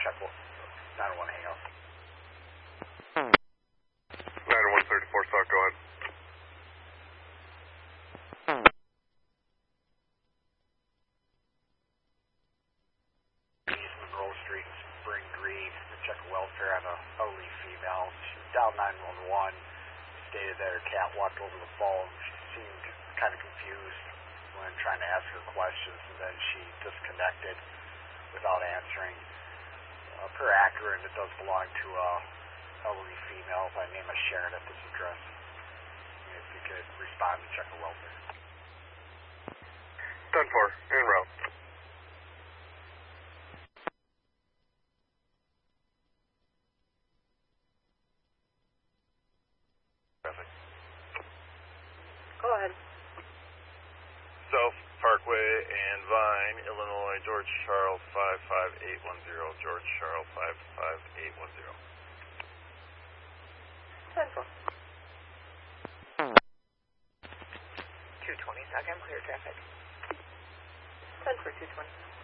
check 901 hangout. 90134 South, go ahead. East Monroe Street, Spring Green, check welfare on a elderly female. She dialed 911, stated that her cat walked over the phone. She seemed kind of confused when trying to ask her questions, and then she disconnected without answering. Per Akron, it does belong to a elderly female by the name of Sharon at this address. If you could respond to check the welfare. 10-4, en route. Traffic. Go ahead. South Parkway and Vine, Illinois, George Charles 55810. George Charles 55810. 10-4. 220 second, clear traffic. 10 for 220.